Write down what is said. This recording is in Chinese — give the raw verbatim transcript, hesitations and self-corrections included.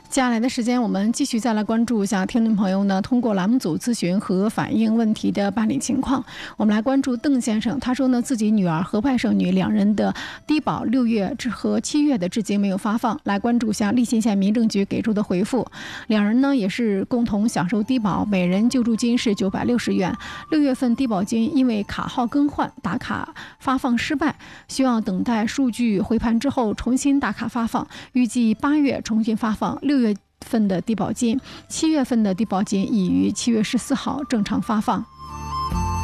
接下来的时间，我们继续再来关注一下听众朋友呢通过栏目组咨询和反映问题的办理情况。我们来关注邓先生，他说呢自己女儿和外甥女两人的低保六月至和七月的至今没有发放。来关注一下溧县县民政局给出的回复，两人呢也是共同享受低保，每人救助金是九百六十元。六月份低保金因为卡号更换，打卡发放失败，需要等待数据回盘之后重新打卡发放，预计八月重新发放六月份的低保金，七月份的低保金已于七月十四号正常发放。